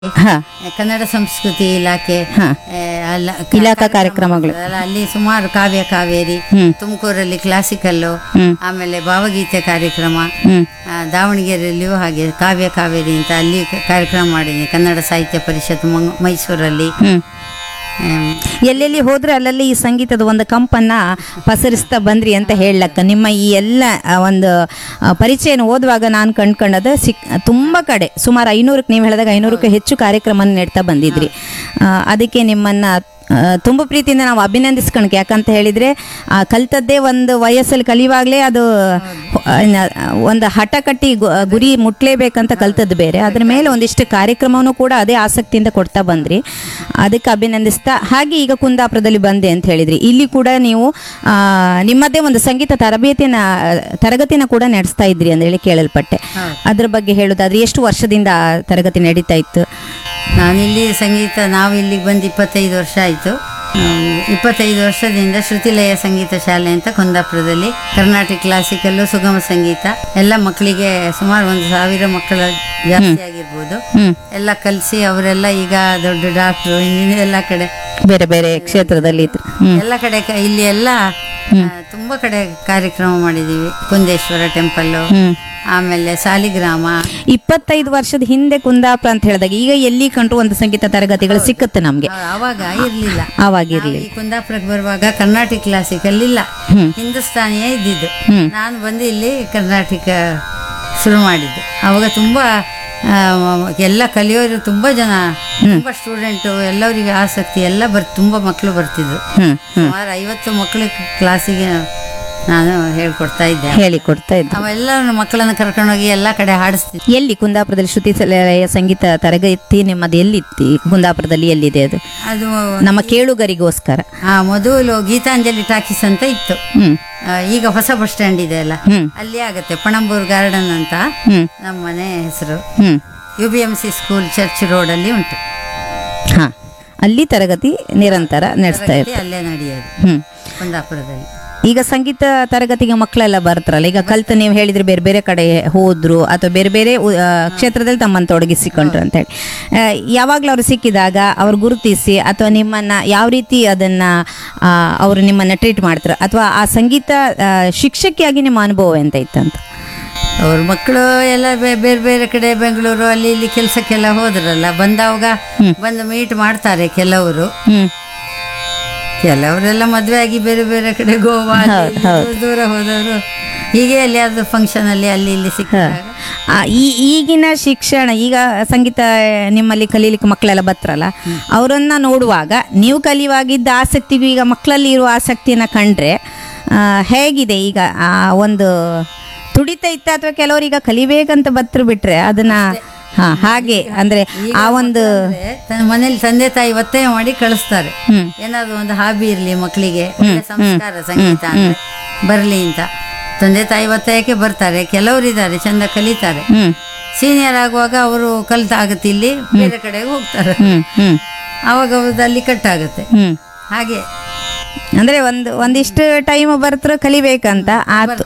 ಹಾ ಕನ್ನಡ ಸಂಸ್ಕೃತಿ ಇಲಾಖೆ ಹಾ ಅಲ್ಲ ಇಲಾಖಾ ಕಾರ್ಯಕ್ರಮಗಳು. ಅಲ್ಲಿ ಸುಮಾರು ಕಾವೇರಿ ತುಮಕೂರಲ್ಲಿ ಕ್ಲಾಸಿಕಲ್ಲು, ಆಮೇಲೆ ಭಾವಗೀತೆ ಕಾರ್ಯಕ್ರಮ, ದಾವಣಗೆರೆಯಲ್ಲಿಯೂ ಹಾಗೆ ಕಾವೇರಿ ಅಂತ ಅಲ್ಲಿ ಕಾರ್ಯಕ್ರಮ ಮಾಡಿದ್ದೀನಿ. ಕನ್ನಡ ಸಾಹಿತ್ಯ ಪರಿಷತ್ ಮೈಸೂರಲ್ಲಿ. ಎಲ್ಲೆಲ್ಲಿ ಹೋದ್ರೆ ಅಲ್ಲಲ್ಲಿ ಈ ಸಂಗೀತದ ಒಂದು ಕಂಪನ್ನ ಪಸರಿಸ್ತಾ ಬಂದ್ರಿ ಅಂತ ಹೇಳಕ್ಕ ನಿಮ್ಮ ಈ ಎಲ್ಲ ಒಂದು ಪರಿಚಯನ ಓದುವಾಗ ನಾನು ಕಂಡ್ಕೊಂಡದ ತುಂಬ ಕಡೆ ಸುಮಾರು 500ಕ್ಕೆ ನೀವು ಹೇಳಿದಾಗ 500ಕ್ಕೂ ಹೆಚ್ಚು ಕಾರ್ಯಕ್ರಮ ನೀಡ್ತಾ ಬಂದಿದ್ರಿ. ಅದಕ್ಕೆ ನಿಮ್ಮನ್ನ ತುಂಬ ಪ್ರೀತಿಯಿಂದ ನಾವು ಅಭಿನಂದಿಸ್ಕೊಳಕ್ಕೆ. ಯಾಕಂತ ಹೇಳಿದರೆ ಕಲ್ತದ್ದೇ ಒಂದು ವಯಸ್ಸಲ್ಲಿ ಕಲಿಯುವಾಗಲೇ ಅದು ಒಂದು ಹಠ ಕಟ್ಟಿ ಗುರಿ ಮುಟ್ಲೇಬೇಕಂತ ಕಲ್ತದ್ದು ಬೇರೆ. ಅದ್ರ ಮೇಲೆ ಒಂದಿಷ್ಟು ಕಾರ್ಯಕ್ರಮವೂ ಕೂಡ ಅದೇ ಆಸಕ್ತಿಯಿಂದ ಕೊಡ್ತಾ ಬಂದ್ರಿ. ಅದಕ್ಕೆ ಅಭಿನಂದಿಸ್ತಾ, ಹಾಗೆ ಈಗ ಕುಂದಾಪುರದಲ್ಲಿ ಬಂದೆ ಅಂತ ಹೇಳಿದ್ರಿ. ಇಲ್ಲಿ ಕೂಡ ನೀವು ನಿಮ್ಮದೇ ಒಂದು ಸಂಗೀತ ತರಗತಿನ ಕೂಡ ನಡೆಸ್ತಾ ಇದ್ರಿ ಅಂತ ಹೇಳಿ ಕೇಳಲ್ಪಟ್ಟೆ. ಅದ್ರ ಬಗ್ಗೆ ಹೇಳೋದಾದ್ರೆ ಎಷ್ಟು ವರ್ಷದಿಂದ ತರಗತಿ ನಡೀತಾ ಇತ್ತು? ನಾನಿಲ್ಲಿ ನಾವು ಇಲ್ಲಿಗೆ ಬಂದು 25 ವರ್ಷ ಆಯಿತು. 25 ವರ್ಷದಿಂದ ಶ್ರುತಿಲಯ ಸಂಗೀತ ಶಾಲೆ ಅಂತ ಕುಂದಾಪುರದಲ್ಲಿ ಕರ್ನಾಟಕ ಕ್ಲಾಸಿಕಲ್ಲು, ಸುಗಮ ಸಂಗೀತ ಎಲ್ಲ ಮಕ್ಕಳಿಗೆ ಸುಮಾರು 1000 ಮಕ್ಕಳ ಜಾಸ್ತಿ ಆಗಿರ್ಬೋದು ಎಲ್ಲ ಕಲಿಸಿ ಅವರೆಲ್ಲ ಈಗ ದೊಡ್ಡ ಡಾಕ್ಟ್ರು, ಇಂಜಿನಿಯರ್ ಎಲ್ಲ ಕಡೆ ಬೇರೆ ಬೇರೆ ಕ್ಷೇತ್ರದಲ್ಲಿ ಎಲ್ಲ ಕಡೆ ಇಲ್ಲಿ ಎಲ್ಲ ತುಂಬಾ ಕಡೆ ಕಾರ್ಯಕ್ರಮ ಮಾಡಿದೀವಿ. ಕುಂದೇಶ್ವರ ಟೆಂಪಲ್ಲು, ಆಮೇಲೆ ಸಾಲಿಗ್ರಾಮ. 25 ವರ್ಷದ ಹಿಂದೆ ಕುಂದಾಪುರ ಅಂತ ಹೇಳಿದಾಗ ಈಗ ಎಲ್ಲಿ ಕಂಡ್ರು ಒಂದು ಸಂಗೀತ ತರಗತಿಗಳು ಸಿಕ್ಕುತ್ತೆ ನಮ್ಗೆ. ಅವಾಗ ಇರ್ಲಿಲ್ಲ. ಅವಾಗಿರ್ಲಿಲ್ಲ. ಕುಂದಾಪುರಕ್ಕೆ ಬರುವಾಗ ಕರ್ನಾಟಕ ಕ್ಲಾಸಿಕಲ್ ಇಲ್ಲ, ಹಿಂದೂಸ್ತಾನಿಯೇ ಇದ್ದಿದ್ದು. ನಾನು ಬಂದು ಇಲ್ಲಿ ಕರ್ನಾಟಕ ಶುರು ಮಾಡಿದ್ದು. ಅವಾಗ ತುಂಬಾ ಎಲ್ಲ ಕಲಿಯೋರು ತುಂಬಾ ಜನ, ತುಂಬಾ ಸ್ಟೂಡೆಂಟು, ಎಲ್ಲರಿಗೆ ಆಸಕ್ತಿ ಎಲ್ಲ ತುಂಬಾ ಮಕ್ಕಳು ಬರ್ತಿದ್ರು. ಸುಮಾರು 50 ಮಕ್ಕಳು ಕ್ಲಾಸಿಗೆ ನಾನು ಹೇಳಿಕೊಡ್ತಾ ಇದ್ದೆ. ಅವೆಲ್ಲ ಮಕ್ಕಳನ್ನ ಕರ್ಕೊಂಡೋಗಿ ಎಲ್ಲ ಕಡೆ ಹಾಡಿಸ್ತೀನಿ. ಎಲ್ಲಿ ಕುಂದಾಪುರದಲ್ಲಿ ಶ್ರುತಿಲಯ ಸಂಗೀತ ತರಗತಿ ನಿಮ್ಮದು ಎಲ್ಲಿತ್ತು? ಕುಂದಾಪುರದಲ್ಲಿ ಎಲ್ಲಿದೆ ಅದು? ಅದು ನಮ್ಮ ಕೇಳುಗರಿಗೋಸ್ಕರ. ಮೊದಲು ಗೀತಾಂಜಲಿ ಟಾಕೀಸ್ ಅಂತ ಇತ್ತು. ಈಗ ಹೊಸ ಬಸ್ ಸ್ಟ್ಯಾಂಡ್ ಇದೆ ಅಲ್ಲ, ಅಲ್ಲಿ ಆಗತ್ತೆ. ಪಣಂಬೂರ್ ಗಾರ್ಡನ್ ಅಂತ ನಮ್ಮ ಮನೆ ಹೆಸರು. UBMC ಸ್ಕೂಲ್ ಚರ್ಚ್ ರೋಡ್ ಅಲ್ಲಿ ಉಂಟು. ಹಾ, ಅಲ್ಲಿ ತರಗತಿ ನಿರಂತರ ನಡೆಸ್ತಾ ಇರ್ತೀವಿ. ಅಲ್ಲೇ ನಡೆಯೋದು ಕುಂದಾಪುರದಲ್ಲಿ. ಈಗ ಸಂಗೀತ ತರಗತಿಗೆ ಮಕ್ಕಳೆಲ್ಲ ಬರ್ತಾರಲ್ಲ, ಈಗ ಕಲ್ತು ನೀವು ಹೇಳಿದ್ರೆ ಬೇರೆ ಬೇರೆ ಕಡೆ ಹೋದ್ರು ಅಥವಾ ಬೇರೆ ಬೇರೆ ಕ್ಷೇತ್ರದಲ್ಲಿ ತಮ್ಮನ್ನು ತೊಡಗಿಸಿಕೊಂಡ್ರು ಅಂತ ಹೇಳಿ, ಯಾವಾಗಲೂ ಅವ್ರು ಸಿಕ್ಕಿದಾಗ ಅವ್ರು ಗುರುತಿಸಿ ಅಥವಾ ನಿಮ್ಮನ್ನ ಯಾವ ರೀತಿ ಅದನ್ನ ಅವರು ನಿಮ್ಮನ್ನ ಟ್ರೀಟ್ ಮಾಡ್ತಾರೆ, ಅಥವಾ ಆ ಸಂಗೀತ ಶಿಕ್ಷಕಿಯಾಗಿ ನಿಮ್ಮ ಅನುಭವ ಎಂತ ಇತ್ತಂತ? ಅವ್ರ ಮಕ್ಕಳು ಎಲ್ಲ ಬೇರೆ ಬೇರೆ ಕಡೆ ಬೆಂಗಳೂರು ಅಲ್ಲಿ ಇಲ್ಲಿ ಕೆಲಸಕ್ಕೆಲ್ಲ ಹೋದ್ರಲ್ಲ, ಬಂದವಾಗ ಬಂದು ಮೀಟ್ ಮಾಡ್ತಾರೆ. ಕೆಲವರೆಲ್ಲ ಮದುವೆ ಆಗಿ ಬೇರೆ ಬೇರೆ ಕಡೆ ಗೋವಾ ದೂರ ಹೋದವರು ಹೀಗೆ ಎಲ್ಲಿಯಾದ್ರೂ ಫಂಕ್ಷನ್ ಅಲ್ಲಿ ಅಲ್ಲಿ ಇಲ್ಲಿ ಸಿಕ್ಕಾಗ ಈಗಿನ ಶಿಕ್ಷಣ, ಈಗ ಸಂಗೀತ ನಿಮ್ಮಲ್ಲಿ ಕಲೀಲಿಕ್ಕೆ ಮಕ್ಕಳೆಲ್ಲ ಬರ್ತಾರಲ್ಲ, ಅವರನ್ನ ನೋಡುವಾಗ ನೀವು ಕಲಿಯುವಾಗಿದ್ದ ಆಸಕ್ತಿಗೂ ಈಗ ಮಕ್ಕಳಲ್ಲಿ ಇರುವ ಆಸಕ್ತಿಯನ್ನ ಕಂಡ್ರೆ ಹೇಗಿದೆ? ಈಗ ಒಂದು ತುಡಿತ ಇತ್ತ ಅಥವಾ ಕೆಲವರೀಗ ಕಲಿಬೇಕಂತ ಬತ್ರು ಬಿಟ್ರೆ ಅದನ್ನ ಹಾಗೆ ಅಂದ್ರೆ ಆ ಒಂದು ಮನೇಲಿ ತಂದೆ ತಾಯಿ ಒತ್ತಾಯ ಮಾಡಿ ಕಳಿಸ್ತಾರೆ. ಏನಾದ್ರು ಒಂದು ಹಾಬಿ ಇರ್ಲಿ ಮಕ್ಕಳಿಗೆ, ಸಂಸ್ಕಾರ ಸಂಗೀತ ಅಂದ್ರೆ ಬರ್ಲಿ ಅಂತ ತಂದೆ ತಾಯಿ ಒತ್ತಾಯಕ್ಕೆ ಬರ್ತಾರೆ. ಕೆಲವರಿದ್ದಾರೆ ಚಂದ ಕಲಿತಾರೆ. ಸೀನಿಯರ್ ಆಗುವಾಗ ಅವರು ಕಲಿತಾಗತ್ತೆ, ಇಲ್ಲಿ ಬೇರೆ ಕಡೆಗೆ ಹೋಗ್ತಾರೆ. ಅವಾಗ ಅವ್ರದ್ದು ಅಲ್ಲಿ ಕಟ್ಟಾಗತ್ತೆ. ಹಾಗೆ ಅಂದ್ರೆ ಒಂದಿಷ್ಟು ಟೈಮ್ ಬರ್ತಾರೆ ಕಲಿಬೇಕಂತ ಆತು.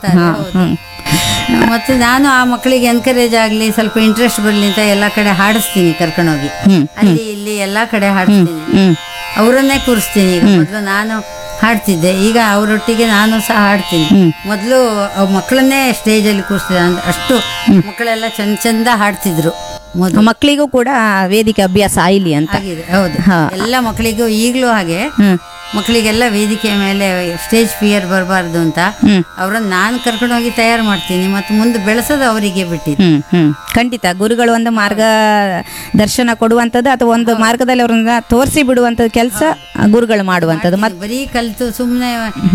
ಮತ್ತೆ ನಾನು ಆ ಮಕ್ಕಳಿಗೆ ಎನ್ಕರೇಜ್ ಆಗ್ಲಿ, ಸ್ವಲ್ಪ ಇಂಟ್ರೆಸ್ಟ್ ಬರ್ಲಿ ಅಂತ ಎಲ್ಲಾ ಕಡೆ ಹಾಡಿಸ್ತೀನಿ, ಕರ್ಕೊಂಡೋಗಿ ಅಲ್ಲಿ ಇಲ್ಲಿ ಎಲ್ಲಾ ಕಡೆ ಹಾಡಿಸ್ತೀನಿ. ಅವರನ್ನೇ ಕೂರಿಸ್ತೀನಿ. ಈಗ ಮೊದಲು ನಾನು ಹಾಡ್ತಿದ್ದೆ, ಈಗ ಅವರೊಟ್ಟಿಗೆ ನಾನು ಸಹ ಹಾಡ್ತೀನಿ. ಮೊದಲು ಮಕ್ಕಳನ್ನೇ ಸ್ಟೇಜ್ ಅಲ್ಲಿ ಕೂರಿಸ್ತಿದ್ದೆ, ಅಷ್ಟು ಮಕ್ಕಳೆಲ್ಲ ಚಂದ ಹಾಡ್ತಿದ್ರು. ಮಕ್ಕಳಿಗೂ ಕೂಡ ವೇದಿಕೆ ಅಭ್ಯಾಸ ಆಯ್ಲಿ ಅಂತ ಆಗಿದೆ. ಹೌದು, ಎಲ್ಲ ಮಕ್ಕಳಿಗೂ ಈಗಲೂ ಹಾಗೆ ಮಕ್ಕಳಿಗೆಲ್ಲ ವೇದಿಕೆ ಮೇಲೆ ಸ್ಟೇಜ್ ಫಿಯರ್ ಬರಬಾರ್ದು ಅಂತ ಅವ್ರನ್ನ ನಾನು ಕರ್ಕೊಂಡೋಗಿ ತಯಾರು ಮಾಡ್ತೀನಿ. ಮತ್ತೆ ಮುಂದೆ ಬೆಳೆಸೋದು ಅವರಿಗೆ ಬಿಟ್ಟಿದ್ದು. ಖಂಡಿತ ಗುರುಗಳು ಒಂದು ಮಾರ್ಗದರ್ಶನ ಕೊಡುವಂಥದ್ದು ಅಥವಾ ಒಂದು ಮಾರ್ಗದಲ್ಲಿ ಅವ್ರನ್ನ ತೋರಿಸಿ ಬಿಡುವಂಥದ್ದು ಕೆಲಸ ಗುರುಗಳು ಮಾಡುವಂಥದ್ದು. ಮತ್ತೆ ಬರೀ ಕಲಿತು ಸುಮ್ಮನೆ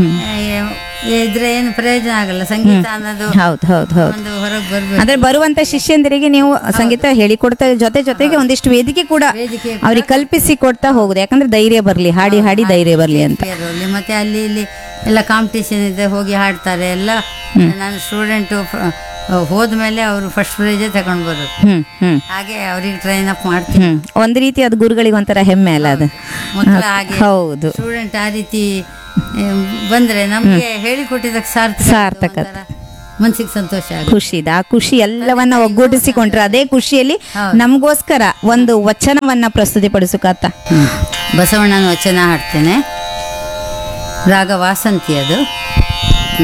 ಇದ್ರೆ ಏನು ಪ್ರಯೋಜನ ಆಗಲ್ಲ. ಸಂಗೀತ ಅನ್ನೋದು ಹೌದು ಹೌದು ಹೌದು ಒಂದು ಹೊರಗೆ ಬರ್ಬೇಕು. ಅಂದ್ರೆ ಬರುವಂತ ಶಿಷ್ಯಂದರಿಗೆ ನೀವು ಸಂಗೀತ ಹೇಳಿಕೊಡ್ತಾ ಜೊತೆಗೆ ಒಂದಿಷ್ಟು ವೇದಿಕೆ ಕೂಡ ಅವ್ರಿಗೆ ಕಲ್ಪಿಸಿ ಕೊಡ್ತಾ ಹೋಗುದು. ಯಾಕಂದ್ರೆ ಧೈರ್ಯ ಬರ್ಲಿ, ಹಾಡಿ ಹಾಡಿ ಧೈರ್ಯ ಬರ್ಲಿ ಅಂತ. ಮತ್ತೆ ಅಲ್ಲಿ ಇಲ್ಲಿ ಎಲ್ಲ ಕಾಂಪಿಟೇಷನ್ ಇದೆ, ಹೋಗಿ ಹಾಡ್ತಾರೆ ಎಲ್ಲ. ನಾನು ಸ್ಟೂಡೆಂಟು ಹೋದ್ಮೇಲೆ ಅವರು ಫಸ್ಟ್ ಪ್ರೈಜೇ ತಗೊಂಡ್ ಬರೋದು. ಹಾಗೆ ಅವ್ರಿಗೆ ಟ್ರೈನ್ ಅಪ್ ಮಾಡ್ತೀನಿ. ಒಂದ್ ರೀತಿ ಅದು ಗುರುಗಳಿಗೆ ಒಂಥರ ಹೆಮ್ಮೆ ಅಲ್ಲ ಅದು. ಮಕ್ಕಳ ಹಾಗೆ ಹೌದು, ಸ್ಟೂಡೆಂಟ್ ಆ ರೀತಿ ಬಂದ್ರೆ ನಮ್ಗೆ ಹೇಳಿಕೊಟ್ಟಿದ್ದಕ್ಕೆ ಸಾರ್ಥಕ. ಮನ್ಸಿಗೆ ಸಂತೋಷ ಆಗುತ್ತೆ. ಖುಷಿದ ಆ ಖುಷಿ ಎಲ್ಲವನ್ನ ಒಗ್ಗೂಡಿಸಿಕೊಂಡ್ರೆ ಅದೇ ಖುಷಿಯಲ್ಲಿ ನಮಗೋಸ್ಕರ ಒಂದು ವಚನವನ್ನ ಪ್ರಸ್ತುತಿಪಡಿಸಕತ್ತ. ಬಸವಣ್ಣನ ವಚನ ಹಾಡ್ತೇನೆ. ರಾಗ ವಾಸಂತಿ ಅದು.